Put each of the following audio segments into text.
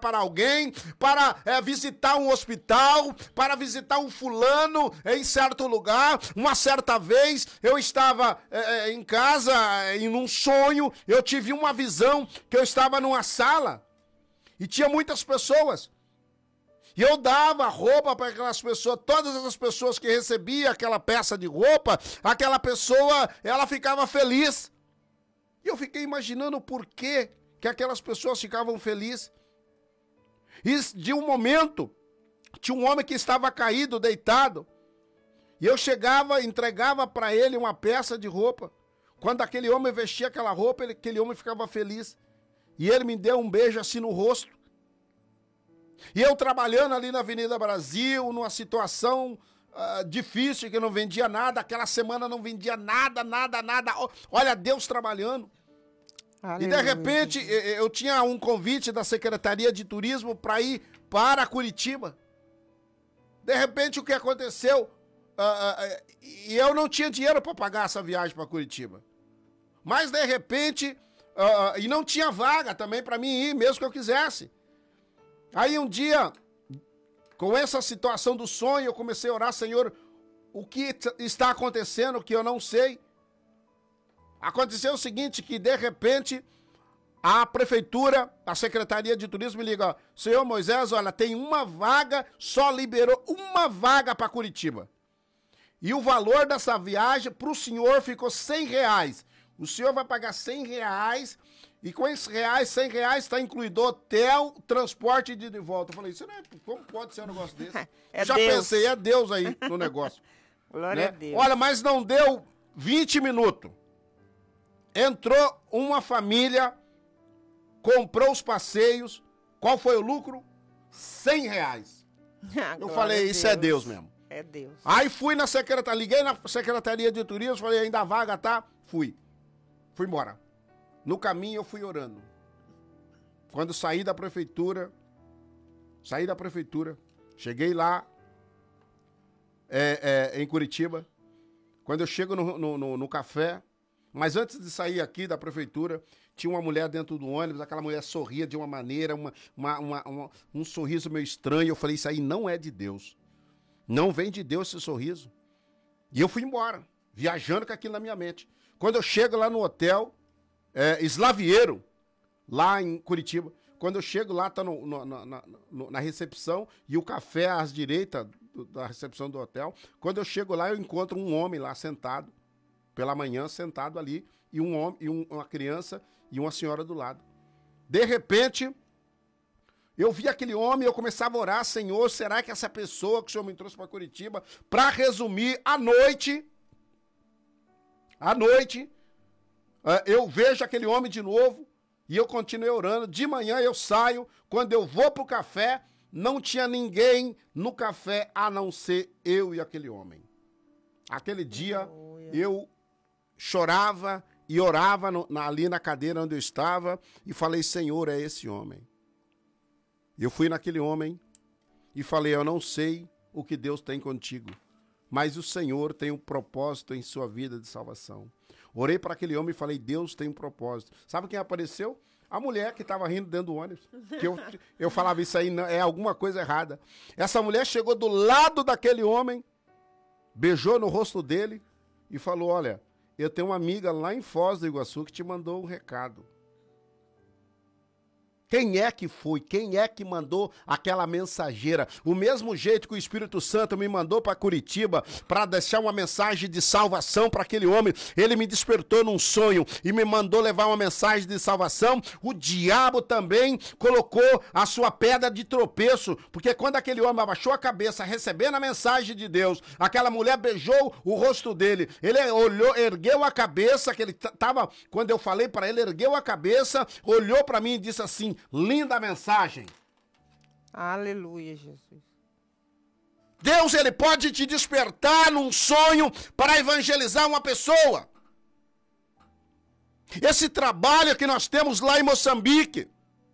para alguém, para visitar um hospital, para visitar um fulano em certo lugar. Uma certa vez eu estava em casa, em um sonho, eu tive uma visão que eu estava numa sala e tinha muitas pessoas. E eu dava roupa para aquelas pessoas, todas as pessoas que recebiam aquela peça de roupa, aquela pessoa, ela ficava feliz. E eu fiquei imaginando por que aquelas pessoas ficavam felizes. E de um momento, tinha um homem que estava caído, deitado. E eu chegava, entregava para ele uma peça de roupa. Quando aquele homem vestia aquela roupa, aquele homem ficava feliz. E ele me deu um beijo assim no rosto. E eu trabalhando ali na Avenida Brasil, numa situação difícil, que eu não vendia nada. Aquela semana não vendia nada. Olha, Deus trabalhando. Aleluia. E de repente, eu tinha um convite da Secretaria de Turismo para ir para Curitiba. De repente, o que aconteceu? E eu não tinha dinheiro para pagar essa viagem para Curitiba. Mas, de repente, e não tinha vaga também para mim ir, mesmo que eu quisesse. Aí um dia, com essa situação do sonho, eu comecei a orar, Senhor, o que está acontecendo que eu não sei? Aconteceu o seguinte, que de repente, a prefeitura, a Secretaria de Turismo me liga, Senhor Moisés, olha, tem uma vaga, só liberou uma vaga para Curitiba. E o valor dessa viagem para o senhor ficou R$100. O senhor vai pagar R$100 e com esses R$100 está incluído hotel, transporte de volta. Eu falei, isso não é, como pode ser um negócio desse? Já Deus. Pensei, é Deus aí no negócio. Glória a Deus. Olha, mas não deu 20 minutos. Entrou uma família, comprou os passeios. Qual foi o lucro? R$100. Eu falei, isso é Deus mesmo. É Deus. Aí fui na secretaria, liguei na Secretaria de Turismo, falei, ainda a vaga tá? Fui embora. No caminho eu fui orando. Quando saí da prefeitura, cheguei lá em Curitiba. Quando eu chego no café, mas antes de sair aqui da prefeitura, tinha uma mulher dentro do ônibus, aquela mulher sorria de uma maneira, um sorriso meio estranho. Eu falei, isso aí não é de Deus. Não vem de Deus esse sorriso. E eu fui embora, viajando com aquilo na minha mente. Quando eu chego lá no hotel, Slaviero, lá em Curitiba, quando eu chego lá, tá na recepção, e o café à direita da recepção do hotel. Quando eu chego lá, eu encontro um homem lá sentado, pela manhã, sentado ali, e um homem, e uma criança e uma senhora do lado. De repente, eu vi aquele homem e eu começava a orar, Senhor, será que essa pessoa que o Senhor me trouxe para Curitiba, para resumir, à noite, eu vejo aquele homem de novo e eu continuei orando. De manhã eu saio, quando eu vou para o café, não tinha ninguém no café a não ser eu e aquele homem. Aquele dia eu chorava e orava ali na cadeira onde eu estava e falei, Senhor, é esse homem. Eu fui naquele homem e falei, eu não sei o que Deus tem contigo, mas o Senhor tem um propósito em sua vida de salvação. Orei para aquele homem e falei, Deus tem um propósito. Sabe quem apareceu? A mulher que estava rindo dentro do ônibus. Que eu falava, isso aí não, é alguma coisa errada. Essa mulher chegou do lado daquele homem, beijou no rosto dele e falou, olha, eu tenho uma amiga lá em Foz do Iguaçu que te mandou um recado. Quem é que foi? Quem é que mandou aquela mensageira? O mesmo jeito que o Espírito Santo me mandou para Curitiba para deixar uma mensagem de salvação para aquele homem. Ele me despertou num sonho e me mandou levar uma mensagem de salvação. O diabo também colocou a sua pedra de tropeço, porque quando aquele homem abaixou a cabeça recebendo a mensagem de Deus, aquela mulher beijou o rosto dele. Ele olhou, ergueu a cabeça, que ele estava, quando eu falei para ele, ergueu a cabeça, olhou para mim e disse assim, linda mensagem. Aleluia, Jesus. Deus, ele pode te despertar num sonho para evangelizar uma pessoa. Esse trabalho que nós temos lá em Moçambique.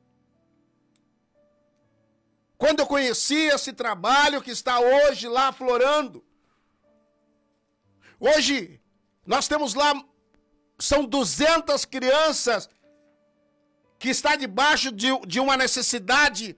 Quando eu conheci esse trabalho que está hoje lá aflorando. Hoje, nós temos lá, são 200 crianças que está debaixo de uma necessidade